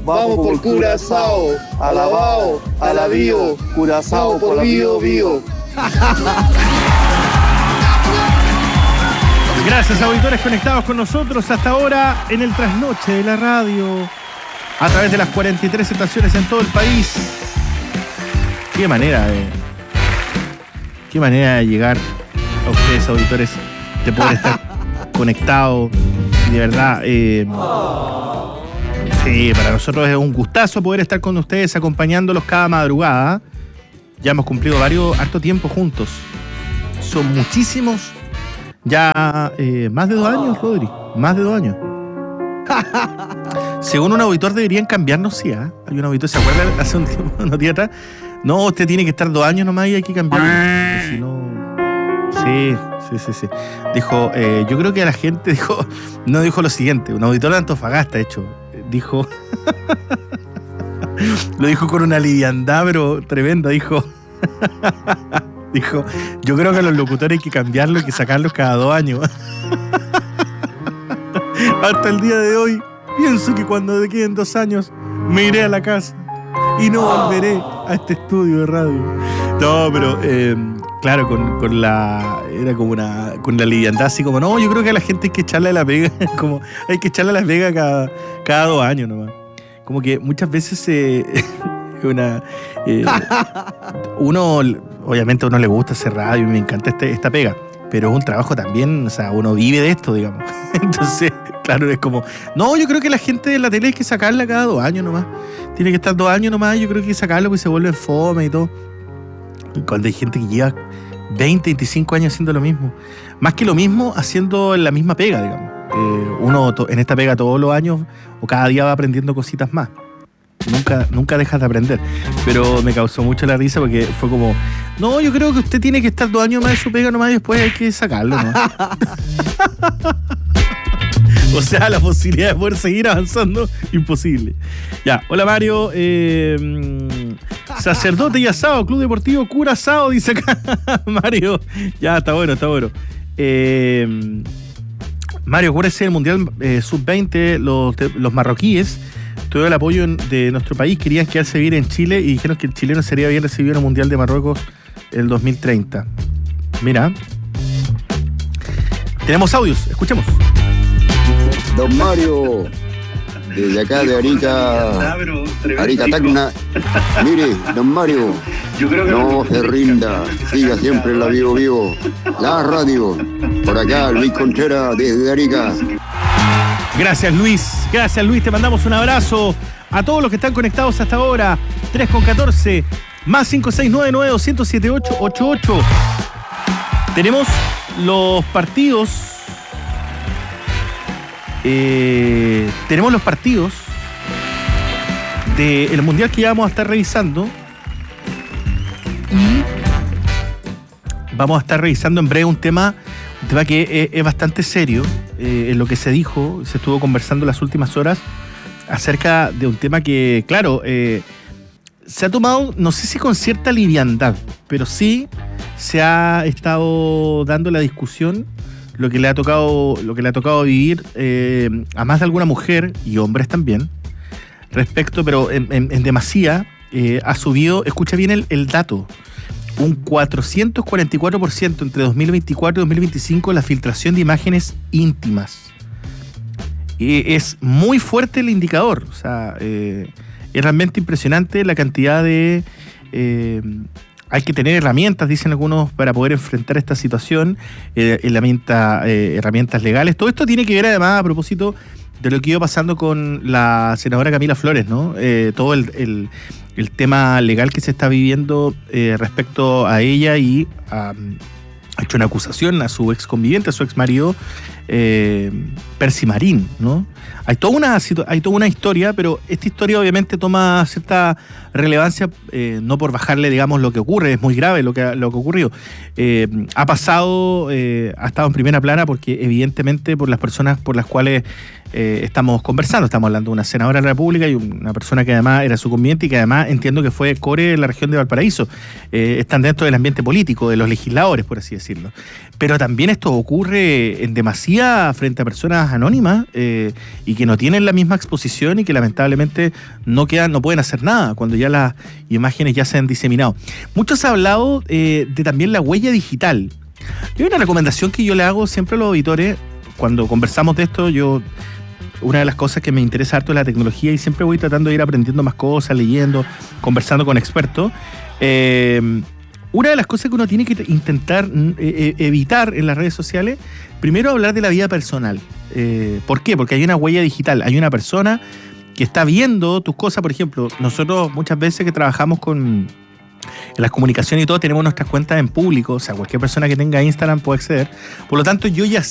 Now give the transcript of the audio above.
Vamos por Curazao, alabao, alabío, Curazao por Bío, Bío. Gracias, auditores conectados con nosotros hasta ahora en el trasnoche de la radio, a través de las 43 estaciones en todo el país. Qué manera de llegar a ustedes, auditores, de poder estar conectado. De verdad, sí, para nosotros es un gustazo poder estar con ustedes, acompañándolos cada madrugada. Ya hemos cumplido harto tiempo juntos. Son muchísimos. Ya más de 2 años, Rodri. Más de 2 años. Según un auditor deberían cambiarnos, sí, ¿eh? Hay un auditor, ¿se acuerda? Hace un tiempo, unos días atrás. No, usted tiene que estar 2 años nomás y hay que cambiarlo. Si no... Sí. Dijo, yo creo que a la gente no dijo lo siguiente. Un auditor de Antofagasta, de hecho, dijo... Lo dijo con una liviandad, pero tremenda. Dijo, yo creo que a los locutores hay que cambiarlo, hay que sacarlos cada 2 años. Hasta el día de hoy, pienso que cuando me queden 2 años, me iré a la casa y no volveré a este estudio de radio. No, pero claro, con la liviandad, así como, no, yo creo que a la gente hay que echarle a la pega, como hay que echarle a la pega cada 2 años nomás. Como que muchas veces uno, obviamente a uno le gusta hacer radio y me encanta esta pega, pero es un trabajo también, o sea, uno vive de esto, digamos. Entonces, claro, es como, no, yo creo que la gente de la tele hay que sacarla cada 2 años nomás. Tiene que estar 2 años nomás, yo creo que hay que sacarlo porque se vuelve fome y todo. Cuando hay gente que lleva 20, 25 años haciendo lo mismo. Más que lo mismo, haciendo la misma pega, digamos. Uno en esta pega todos los años o cada día va aprendiendo cositas más. Nunca dejas de aprender. Pero me causó mucho la risa porque fue como, no, yo creo que usted tiene que estar 2 años más de su pega nomás y después hay que sacarlo, ¿no? O sea, la posibilidad de poder seguir avanzando, imposible. Ya, hola Mario. Sacerdote y asado, Club Deportivo Curazao, dice acá Mario. Ya, está bueno. Mario, acuérdese del Mundial Sub-20, los marroquíes tuvieron el apoyo de nuestro país, querían quedarse a vivir en Chile y dijeron que el chileno sería bien recibido en el Mundial de Marruecos el 2030. Mira. Tenemos audios, escuchemos. Don Mario, desde acá de Arica Tacna. Mire, don Mario, no se rinda, siga siempre en la Vivo, la radio. Por acá, Luis Contreras, desde Arica. Gracias Luis, te mandamos un abrazo a todos los que están conectados hasta ahora. 3:14, más 56992078888. Tenemos los partidos. Tenemos los partidos del Mundial que ya vamos a estar revisando. Y vamos a estar revisando en breve un tema que es bastante serio. En lo que se estuvo conversando las últimas horas acerca de un tema que, claro, se ha tomado, no sé si con cierta liviandad, pero sí se ha estado dando la discusión, lo que le ha tocado vivir a más de alguna mujer y hombres también, respecto, pero en demasía, ha subido, escucha bien el dato, un 444% entre 2024 y 2025 la filtración de imágenes íntimas. Es muy fuerte el indicador, o sea, es realmente impresionante la cantidad de... hay que tener herramientas, dicen algunos, para poder enfrentar esta situación, herramientas legales. Todo esto tiene que ver además a propósito de lo que iba pasando con la senadora Camila Flores, ¿no? Todo el tema legal que se está viviendo respecto a ella y ha hecho una acusación a su ex conviviente, a su ex marido, Percy Marín, ¿no? Hay toda una historia, pero esta historia obviamente toma cierta relevancia, no por bajarle, digamos, lo que ocurre, es muy grave lo que ocurrió. Ha pasado, ha estado en primera plana porque evidentemente por las personas por las cuales estamos conversando, estamos hablando de una senadora de la República y una persona que además era su conviviente y que además entiendo que fue core de la región de Valparaíso, están dentro del ambiente político, de los legisladores, por así decirlo. Pero también esto ocurre en demasía privacidad frente a personas anónimas y que no tienen la misma exposición y que lamentablemente no pueden hacer nada cuando ya las imágenes ya se han diseminado. Muchos han hablado de también la huella digital. Y hay una recomendación que yo le hago siempre a los auditores cuando conversamos de esto. Una de las cosas que me interesa harto es la tecnología y siempre voy tratando de ir aprendiendo más cosas, leyendo, conversando con expertos. Una de las cosas que uno tiene que intentar evitar en las redes sociales, primero hablar de la vida personal. ¿Por qué? Porque hay una huella digital, hay una persona que está viendo tus cosas. Por ejemplo, nosotros muchas veces que trabajamos en las comunicaciones y todo, tenemos nuestras cuentas en público, o sea, cualquier persona que tenga Instagram puede acceder. Por lo tanto, yo ya